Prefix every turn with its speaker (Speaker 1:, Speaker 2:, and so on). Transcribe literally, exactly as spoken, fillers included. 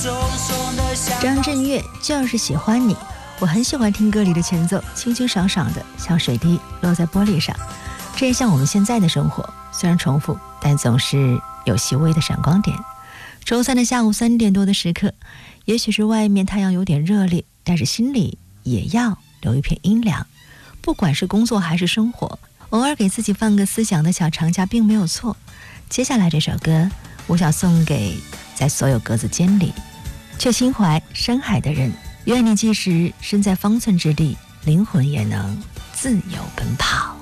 Speaker 1: 张震岳就是喜欢你，我很喜欢听歌里的前奏，清清爽爽的，像水滴落在玻璃上。这也像我们现在的生活，虽然重复，但总是有细微的闪光点。周三的下午三点多的时刻，也许是外面太阳有点热烈，但是心里也要留一片阴凉。不管是工作还是生活，偶尔给自己放个思想的小长假并没有错。接下来这首歌，我想送给在所有格子间里却心怀深海的人，愿你即使身在方寸之地，灵魂也能自由奔跑。